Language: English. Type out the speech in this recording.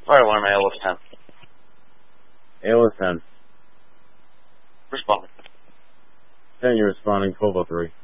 Fire alarm, ALS 10. ALS 10. Responding. 10, you're responding, 1203.